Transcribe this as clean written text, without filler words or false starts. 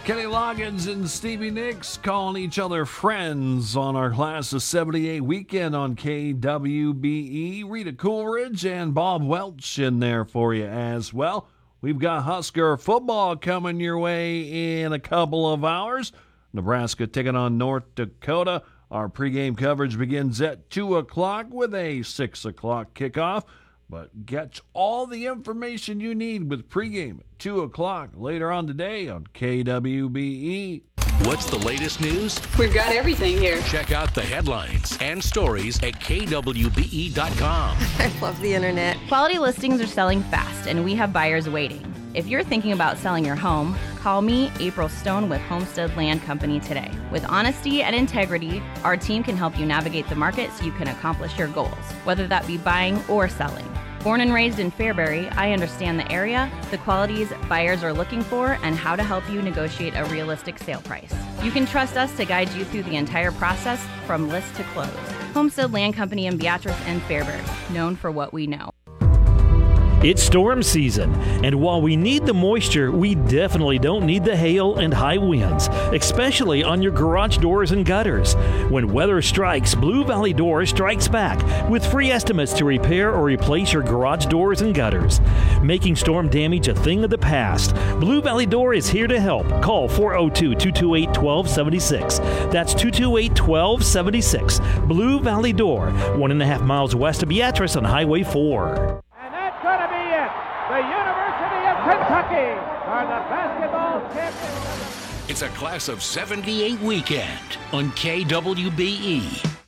Kenny Loggins and Stevie Nicks calling each other friends on our Class of 78 weekend on KWBE. Rita Coolidge and Bob Welch in there for you as well. We've got Husker football coming your way in a couple of hours. Nebraska taking on North Dakota. Our pregame coverage begins at 2 o'clock with a 6 o'clock kickoff. But get all the information you need with pregame at 2 o'clock later on today on KWBE. What's the latest news? We've got everything here. Check out the headlines and stories at kwbe.com. I love the internet. Quality listings are selling fast, and we have buyers waiting. If you're thinking about selling your home, call me, April Stone, with Homestead Land Company today. With honesty and integrity, our team can help you navigate the market so you can accomplish your goals, whether that be buying or selling. Born and raised in Fairbury, I understand the area, the qualities buyers are looking for, and how to help you negotiate a realistic sale price. You can trust us to guide you through the entire process from list to close. Homestead Land Company in Beatrice and Fairbury, known for what we know. It's storm season, and while we need the moisture, we definitely don't need the hail and high winds, especially on your garage doors and gutters. When weather strikes, Blue Valley Door strikes back with free estimates to repair or replace your garage doors and gutters. Making storm damage a thing of the past, Blue Valley Door is here to help. Call 402-228-1276. That's 228-1276. Blue Valley Door, 1.5 miles west of Beatrice on Highway 4. The University of Kentucky are the basketball champions. It's a Class of 78 weekend on KWBE.